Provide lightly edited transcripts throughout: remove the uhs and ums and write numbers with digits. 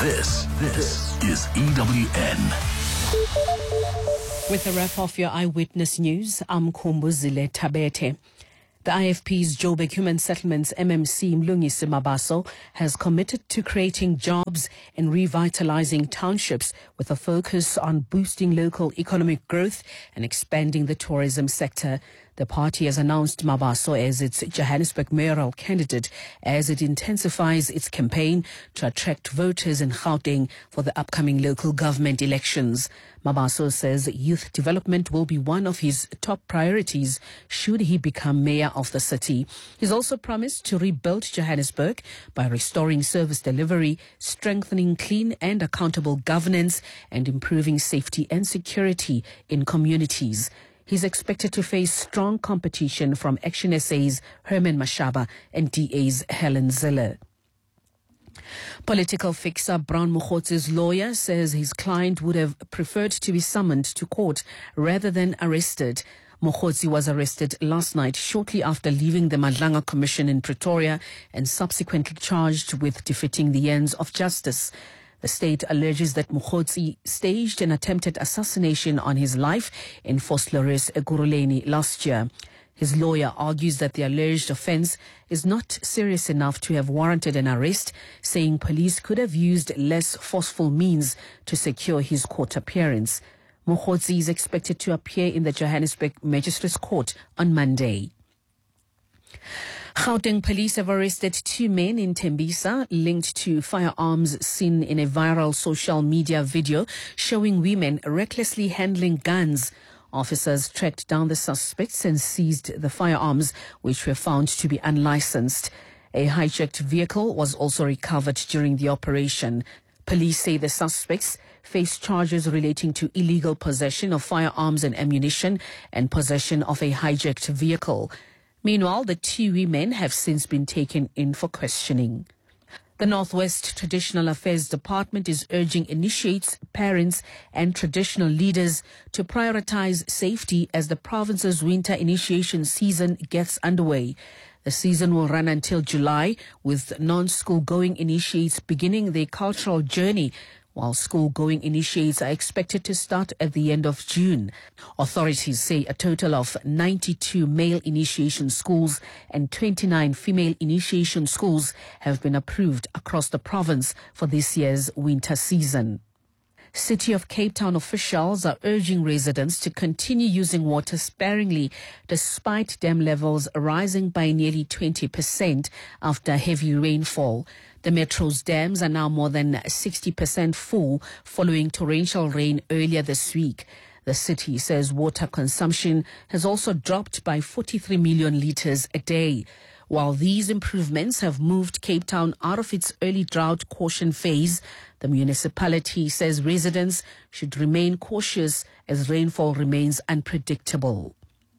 This is EWN. With a wrap of your Eyewitness News, I'm Khumbuzile Tabete. The IFP's Joburg Human Settlements MMC Mlungisi Mabaso has committed to creating jobs and revitalizing townships with a focus on boosting local economic growth and expanding the tourism sector. The party has announced Mabaso as its Johannesburg mayoral candidate as it intensifies its campaign to attract voters in Gauteng for the upcoming local government elections. Mabaso says youth development will be one of his top priorities should he become mayor of the city. He's also promised to rebuild Johannesburg by restoring service delivery, strengthening clean and accountable governance, and improving safety and security in communities. He's expected to face strong competition from Action SA's Herman Mashaba and DA's Helen Zille. Political fixer Brown Mogotsi's lawyer says his client would have preferred to be summoned to court rather than arrested. Mogotsi was arrested last night shortly after leaving the Madlanga Commission in Pretoria and subsequently charged with defeating the ends of justice. The state alleges that Mogotsi staged an attempted assassination on his life in Vosloorus, Ekurhuleni last year. His lawyer argues that the alleged offence is not serious enough to have warranted an arrest, saying police could have used less forceful means to secure his court appearance. Mogotsi is expected to appear in the Johannesburg Magistrates Court on Monday. Gauteng police have arrested 2 men in Tembisa linked to firearms seen in a viral social media video showing women recklessly handling guns. Officers tracked down the suspects and seized the firearms, which were found to be unlicensed. A hijacked vehicle was also recovered during the operation. Police say the suspects face charges relating to illegal possession of firearms and ammunition and possession of a hijacked vehicle. Meanwhile, the 2 women have since been taken in for questioning. The Northwest Traditional Affairs Department is urging initiates, parents and traditional leaders to prioritize safety as the province's winter initiation season gets underway. The season will run until July, with non-school going initiates beginning their cultural journey, while school-going initiates are expected to start at the end of June. Authorities say a total of 92 male initiation schools and 29 female initiation schools have been approved across the province for this year's winter season. City of Cape Town officials are urging residents to continue using water sparingly despite dam levels rising by nearly 20% after heavy rainfall. The metro's dams are now more than 60% full following torrential rain earlier this week. The city says water consumption has also dropped by 43 million litres a day. While these improvements have moved Cape Town out of its early drought caution phase, the municipality says residents should remain cautious as rainfall remains unpredictable.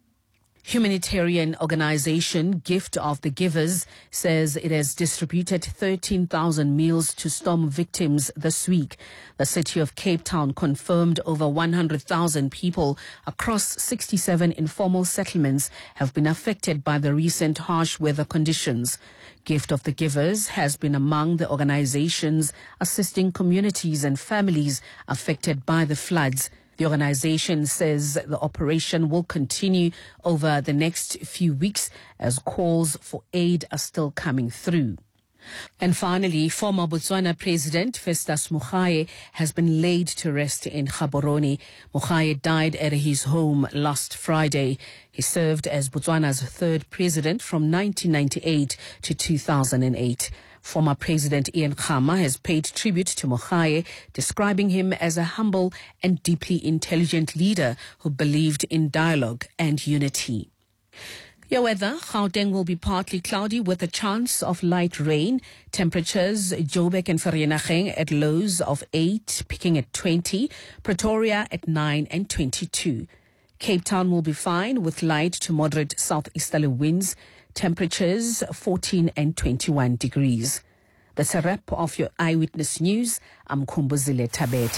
Humanitarian organization Gift of the Givers says it has distributed 13,000 meals to storm victims this week. The city of Cape Town confirmed over 100,000 people across 67 informal settlements have been affected by the recent harsh weather conditions. Gift of the Givers has been among the organizations assisting communities and families affected by the floods. The organization says the operation will continue over the next few weeks as calls for aid are still coming through. And finally, former Botswana President Festus Mogae has been laid to rest in Gaborone. Mogae died at his home last Friday. He served as Botswana's 3rd president from 1998 to 2008. Former President Ian Khama has paid tribute to Mogae, describing him as a humble and deeply intelligent leader who believed in dialogue and unity. Your weather, Gauteng will be partly cloudy with a chance of light rain. Temperatures, Joburg and Vereeniging at lows of 8, peaking at 20. Pretoria at 9 and 22. Cape Town will be fine with light to moderate southeasterly winds. Temperatures 14 and 21 degrees. That's a wrap of your Eyewitness News. I'm Khumbuzile Tabete.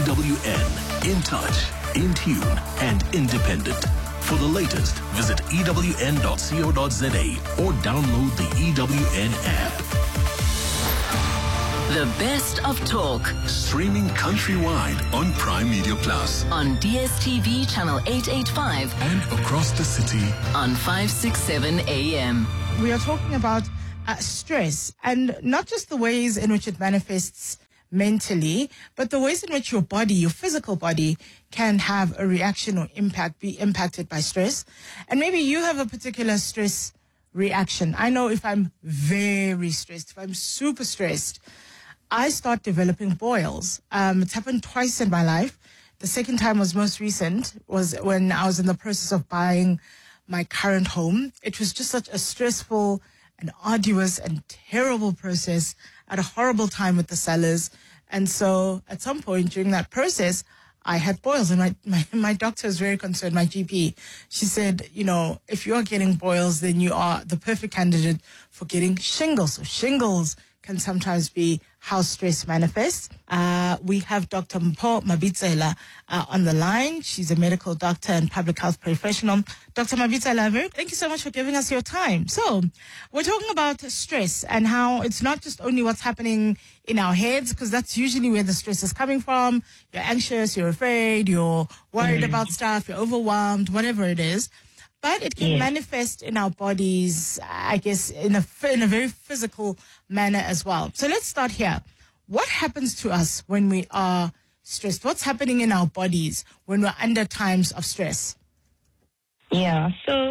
EWN, in touch, in tune and independent. For the latest, visit ewn.co.za or download the EWN app. The best of talk. Streaming countrywide on Prime Media Plus. On DSTV channel 885. And across the city. On 567 AM. We are talking about stress, and not just the ways in which it manifests mentally, but the ways in which your body, your physical body, can have a reaction or be impacted by stress. And maybe you have a particular stress reaction. I know if I'm very stressed, if I'm super stressed, I start developing boils. It's happened twice in my life. The second time was most recent, was when I was in the process of buying my current home. It was just such a stressful and arduous and terrible process. I had a horrible time with the sellers. And so at some point during that process, I had boils, and my doctor was very concerned, my GP. She said, you know, if you're getting boils, then you are the perfect candidate for getting shingles. So shingles can sometimes be how stress manifests. We have Dr. Mpho Mabitsela on the line. She's a medical doctor and public health professional. Dr. Mabitsela, thank you so much for giving us your time. So we're talking about stress and how it's not just only what's happening in our heads, because that's usually where the stress is coming from. You're anxious, you're afraid, you're worried about stuff, you're overwhelmed, whatever it is. But it can manifest in our bodies, I guess, in a very physical manner as well. So let's start here. What happens to us when we are stressed? What's happening in our bodies when we're under times of stress? Yeah, so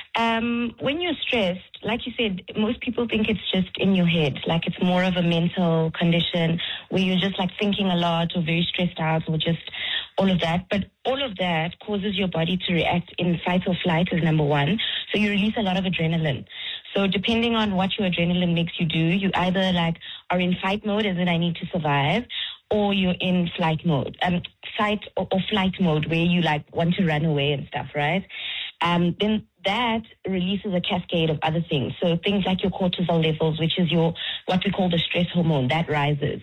when you're stressed, like you said, most people think it's just in your head, like it's more of a mental condition where you're just like thinking a lot or very stressed out or just all of that. But all of that causes your body to react in fight or flight is number one. So you release a lot of adrenaline. So depending on what your adrenaline makes you do, you either like are in fight mode, as in I need to survive, or you're in flight mode, fight or flight mode where you like want to run away and stuff, right? Then that releases a cascade of other things. So things like your cortisol levels, which is what we call the stress hormone, that rises.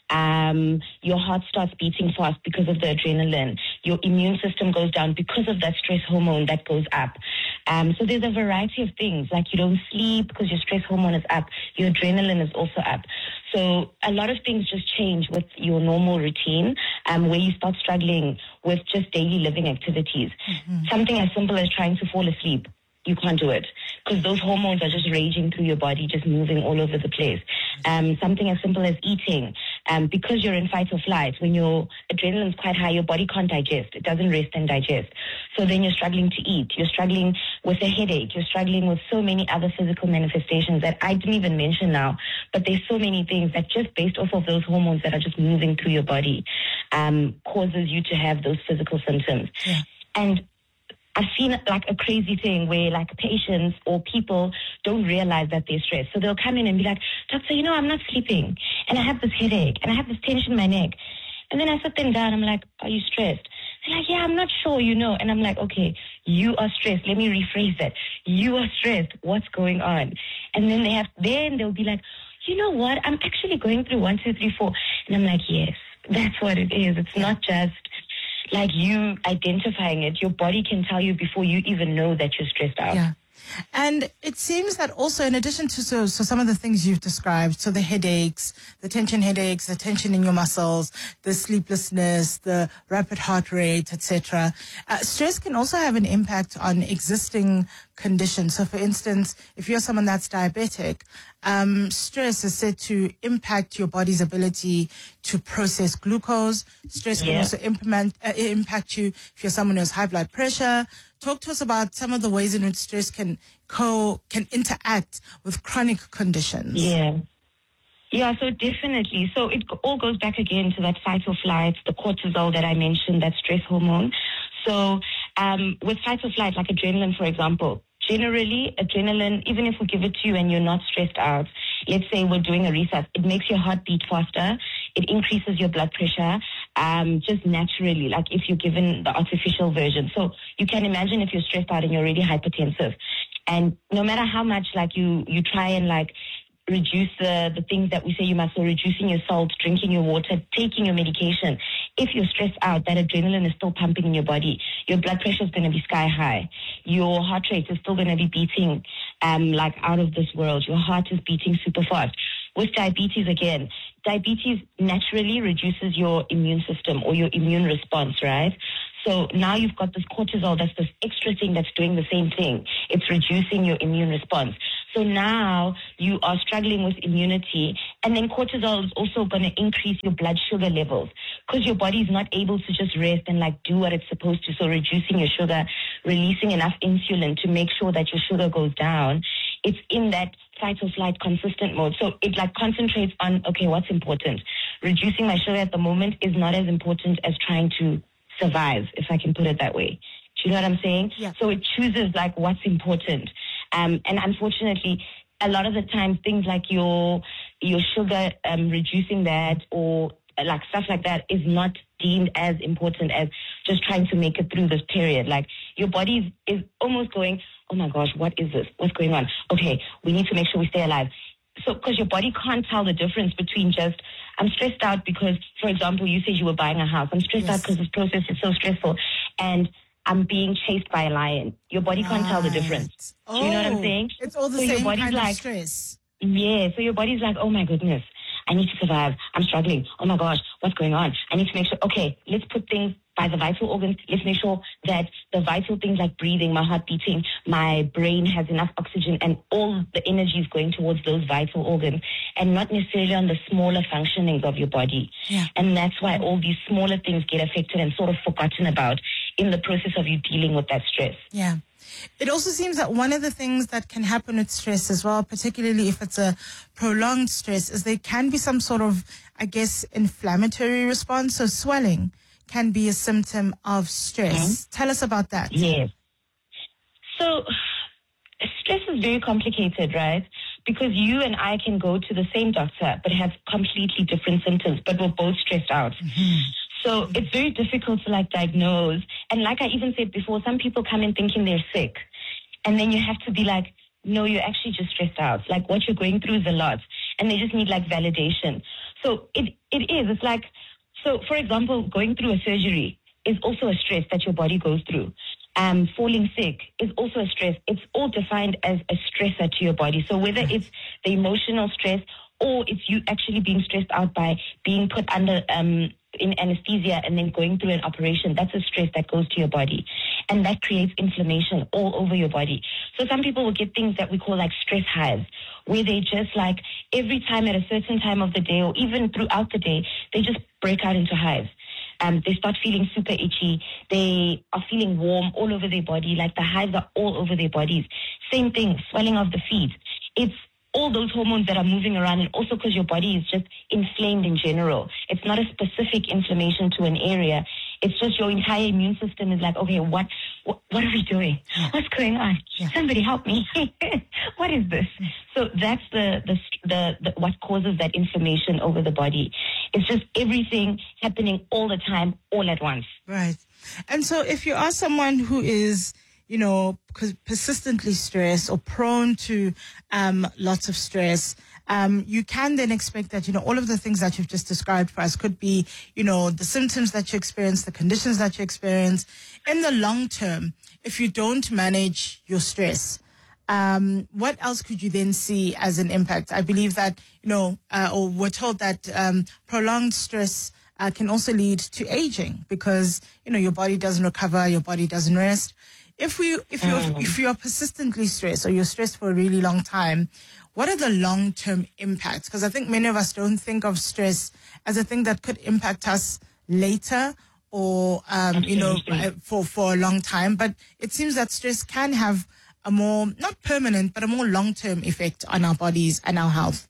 Your heart starts beating fast because of the adrenaline. Your immune system goes down because of that stress hormone that goes up. So there's a variety of things, like you don't sleep because your stress hormone is up. Your adrenaline is also up. So a lot of things just change with your normal routine, where you start struggling with just daily living activities. Something as simple as trying to fall asleep. You can't do it because those hormones are just raging through your body, just moving all over the place. Something as simple as eating, because you're in fight or flight, when your adrenaline is quite high, your body can't digest. It doesn't rest and digest. So then you're struggling to eat. You're struggling with a headache. You're struggling with so many other physical manifestations that I didn't even mention now. But there's so many things that just based off of those hormones that are just moving through your body causes you to have those physical symptoms. Yeah. And I've seen like a crazy thing where like patients or people don't realize that they're stressed. So they'll come in and be like, doctor, you know, I'm not sleeping and I have this headache and I have this tension in my neck. And then I sit them down. I'm like, are you stressed? They're like, yeah, I'm not sure, you know. And I'm like, okay, you are stressed. Let me rephrase that. You are stressed. What's going on? And then they'll be like, you know what? I'm actually going through 1, 2, 3, 4. And I'm like, yes, that's what it is. It's not just like you identifying it. Your body can tell you before you even know that you're stressed out. Yeah. And it seems that also in addition to so some of the things you've described, so the headaches, the tension in your muscles, the sleeplessness, the rapid heart rate, etc. Stress can also have an impact on existing conditions. So for instance, if you're someone that's diabetic, stress is said to impact your body's ability to process glucose. Stress can also impact you if you're someone who has high blood pressure. Talk to us about some of the ways in which stress can interact with chronic conditions. Yeah, so definitely. So it all goes back again to that fight or flight, the cortisol that I mentioned, that stress hormone. So with fight or flight, like adrenaline, for example, generally adrenaline, even if we give it to you and you're not stressed out, let's say we're doing a reset, it makes your heart beat faster. It increases your blood pressure, just naturally, like if you're given the artificial version. So you can imagine if you're stressed out and you're already hypertensive. And no matter how much like you try and like reduce the things that we say you must, so reducing your salt, drinking your water, taking your medication. If you're stressed out, that adrenaline is still pumping in your body. Your blood pressure is going to be sky high. Your heart rate is still going to be beating like out of this world. Your heart is beating super fast. With diabetes, again, diabetes naturally reduces your immune system or your immune response, right? So now you've got this cortisol, that's this extra thing that's doing the same thing. It's reducing your immune response. So now you are struggling with immunity, and then cortisol is also going to increase your blood sugar levels because your body is not able to just rest and like do what it's supposed to. So reducing your sugar, releasing enough insulin to make sure that your sugar goes down. It's in that fight or flight consistent mode. So it like concentrates on, okay, what's important? Reducing my sugar at the moment is not as important as trying to survive, if I can put it that way. Do you know what I'm saying? Yeah. So it chooses like what's important. And unfortunately, a lot of the time, things like your sugar, reducing that or like stuff like that is not deemed as important as just trying to make it through this period. Like your body is almost going, oh my gosh, what is this? What's going on? Okay, we need to make sure we stay alive. So, because your body can't tell the difference between just, I'm stressed out because, for example, you said you were buying a house. I'm stressed out because this process is so stressful. And I'm being chased by a lion. Your body can't tell the difference. Do you know what I'm saying? It's all the so same your body's kind like, of stress. Yeah, so your body's like, oh my goodness, I need to survive. I'm struggling. Oh my gosh, what's going on? I need to make sure, okay, let's put things by the vital organs. Let's make sure that the vital things like breathing, my heart beating, my brain has enough oxygen, and all the energy is going towards those vital organs and not necessarily on the smaller functionings of your body. Yeah. And that's why all these smaller things get affected and sort of forgotten about in the process of you dealing with that stress. Yeah. It also seems that one of the things that can happen with stress as well, particularly if it's a prolonged stress, is there can be some sort of, I guess, inflammatory response. So swelling can be a symptom of stress. Tell us about that. Yes. So stress is very complicated, right? Because you and I can go to the same doctor but have completely different symptoms, but we're both stressed out. So it's very difficult to like diagnose. And like I even said before, some people come in thinking they're sick. And then you have to be like, no, you're actually just stressed out. Like what you're going through is a lot. And they just need like validation. So it is. It's like, so for example, going through a surgery is also a stress that your body goes through. Falling sick is also a stress. It's all defined as a stressor to your body. So whether it's the emotional stress or it's you actually being stressed out by being put under in anesthesia and then going through an operation, that's a stress that goes to your body. And that creates inflammation all over your body. So some people will get things that we call like stress hives, where they just like every time at a certain time of the day or even throughout the day, they just break out into hives. They start feeling super itchy. They are feeling warm all over their body, like the hives are all over their bodies. Same thing, swelling of the feet. It's all those hormones that are moving around, and also because your body is just inflamed in general. It's not a specific inflammation to an area. It's just your entire immune system is like, okay, what are we doing? What's going on? Somebody help me. What is this? So that's the what causes that inflammation over the body. It's just everything happening all the time, all at once. Right. And so if you are someone who is, you know, persistently stressed or prone to lots of stress, you can then expect that, you know, all of the things that you've just described for us could be, you know, the symptoms that you experience, the conditions that you experience. In the long term, if you don't manage your stress, what else could you then see as an impact? I believe that, you know, or we're told that prolonged stress can also lead to aging because, you know, your body doesn't recover, your body doesn't rest. If you're persistently stressed or you're stressed for a really long time, what are the long-term impacts? Because I think many of us don't think of stress as a thing that could impact us later or, you know, for a long time. But it seems that stress can have a more, not permanent, but a more long-term effect on our bodies and our health.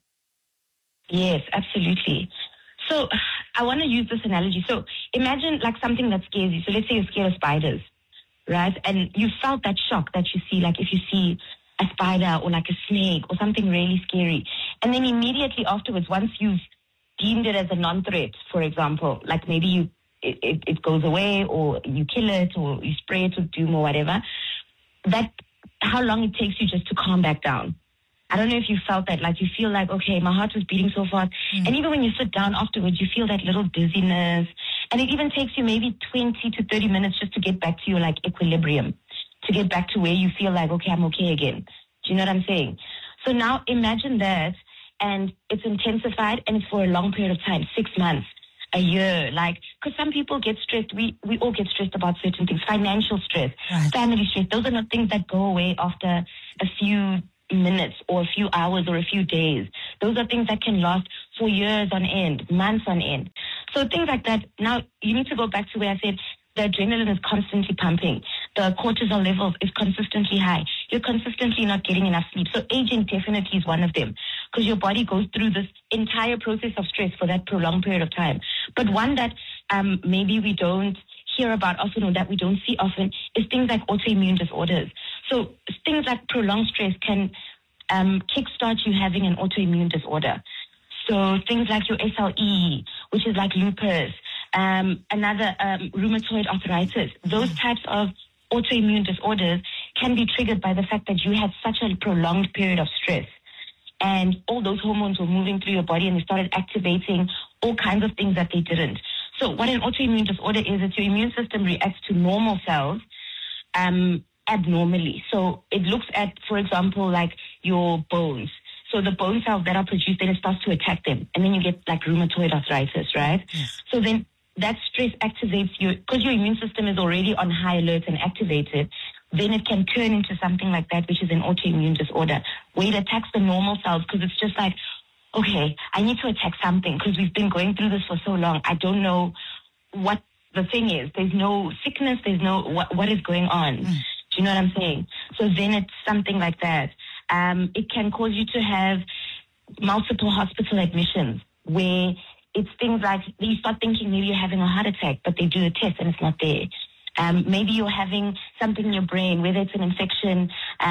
Yes, absolutely. So I want to use this analogy. So imagine like something that scares you. So let's say you're scared of spiders, right? And you felt that shock that you see, like if you see a spider or like a snake or something really scary. And then immediately afterwards, once you've deemed it as a non-threat, for example, like maybe it goes away or you kill it or you spray it with doom or whatever, that how long it takes you just to calm back down. I don't know if you felt that, like you feel like, okay, my heart was beating so fast. And even when you sit down afterwards, you feel that little dizziness. And it even takes you maybe 20 to 30 minutes just to get back to your like equilibrium, to get back to where you feel like, okay, I'm okay again. Do you know what I'm saying? So now imagine that. and it's intensified, and it's for a long period of time, 6 months, a year, because some people get stressed. We all get stressed about certain things, financial stress, family stress. Those are not things that go away after a few minutes or a few hours or a few days. Those are things that can last for years on end, months on end. So things like that. Now, you need to go back to where I said the adrenaline is constantly pumping. The cortisol levels is consistently high. You're consistently not getting enough sleep. So aging definitely is one of them, because your body goes through this entire process of stress for that prolonged period of time. But one that maybe we don't hear about often, or that we don't see often, is things like autoimmune disorders. So things like prolonged stress can kickstart you having an autoimmune disorder. So things like your SLE, which is like lupus, another rheumatoid arthritis, those types of autoimmune disorders can be triggered by the fact that you had such a prolonged period of stress. And all those hormones were moving through your body, and they started activating all kinds of things that they didn't. So what an autoimmune disorder is your immune system reacts to normal cells abnormally. So it looks at, for example, like your bones. So the bone cells that are produced, then it starts to attack them. And then you get like rheumatoid arthritis, right? Yes. So then that stress activates you, because your immune system is already on high alert and activated. Then it can turn into something like that, which is an autoimmune disorder, where it attacks the normal cells, because it's just like, okay, I need to attack something because we've been going through this for so long. I don't know what the thing is. There's no sickness. There's no what is going on. Do you know what I'm saying? So then it's something like that. It can cause you to have multiple hospital admissions, where it's things like you start thinking maybe you're having a heart attack, but they do a test and it's not there. Maybe you're having something in your brain, whether it's an infection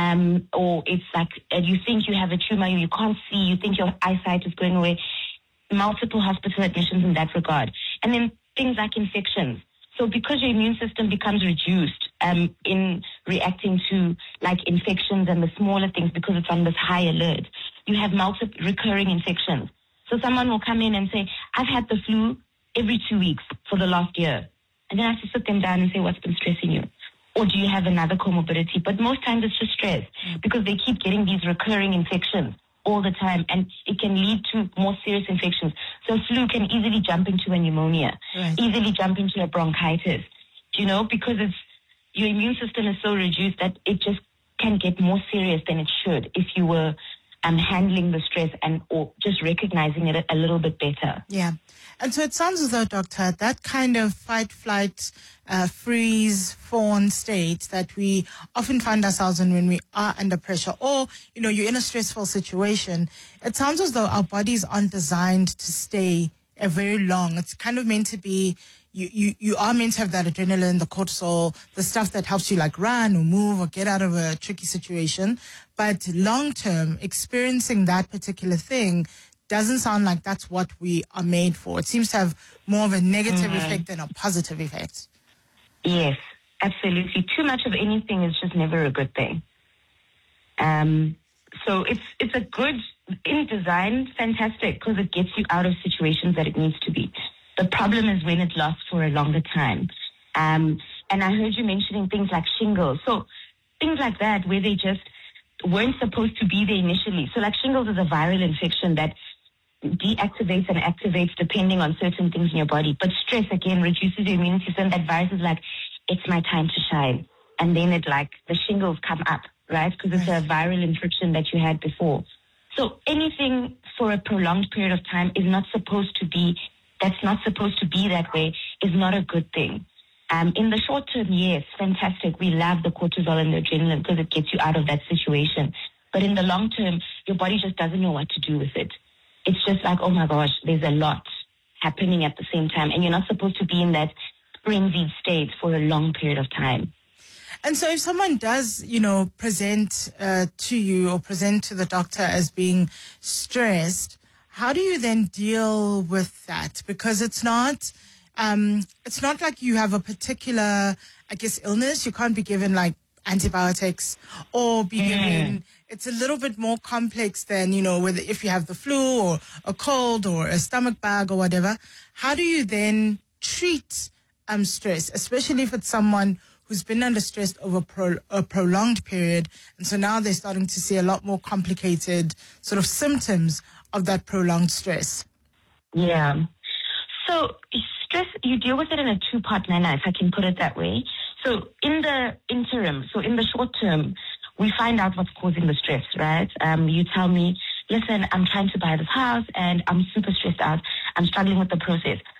or it's like you think you have a tumor, you can't see, you think your eyesight is going away. Multiple hospital admissions in that regard. And then things like infections. So because your immune system becomes reduced in reacting to like infections and the smaller things, because it's on this high alert, you have multiple recurring infections. So someone will come in and say, I've had the flu every 2 weeks for the last year. And then I have to sit them down and say, what's been stressing you? Or do you have another comorbidity? But most times it's just stress, because they keep getting these recurring infections all the time, and it can lead to more serious infections. So flu can easily jump into a pneumonia, easily jump into a bronchitis, because your immune system is so reduced that it just can get more serious than it should if you were handling the stress or just recognizing it a little bit better. Yeah. And so it sounds as though, Doctor, that kind of fight, flight, freeze, fawn state that we often find ourselves in when we are under pressure, or, you're in a stressful situation, it sounds as though our bodies aren't designed to stay very long. It's kind of meant to be, you are meant to have that adrenaline, the cortisol, the stuff that helps you like run or move or get out of a tricky situation. But long term, experiencing that particular thing doesn't sound like that's what we are made for. It seems to have more of a negative effect than a positive effect. Yes, absolutely. Too much of anything is just never a good thing. So it's a good, in design, fantastic, because it gets you out of situations that it needs to be. The problem is when it lasts for a longer time. And I heard you mentioning things like shingles. So things like that, where they just weren't supposed to be there initially. So like shingles is a viral infection that deactivates and activates depending on certain things in your body. But stress, again, reduces your immune system. That virus is like, it's my time to shine. And then the shingles come up, right? Because it's a viral infection that you had before. So anything for a prolonged period of time is not supposed to be, that's not supposed to be that way, is not a good thing. In the short term, yes, fantastic. We love the cortisol and the adrenaline because it gets you out of that situation. But in the long term, your body just doesn't know what to do with it. It's just like, oh my gosh, there's a lot happening at the same time. And you're not supposed to be in that frenzied state for a long period of time. And so if someone does, present to you or present to the doctor as being stressed, how do you then deal with that? Because it's not like you have a particular, illness. You can't be given like antibiotics or be given, it's a little bit more complex than, whether if you have the flu or a cold or a stomach bug or whatever. How do you then treat stress, especially if it's someone who's been under stress over a prolonged period, and so now they're starting to see a lot more complicated sort of symptoms of that prolonged stress? Yeah. So stress, you deal with it in a two-part manner, if I can put it that way. So in the interim, so in the short term, we find out what's causing the stress, right? You tell me, listen, I'm trying to buy this house and I'm super stressed out. I'm struggling with the process.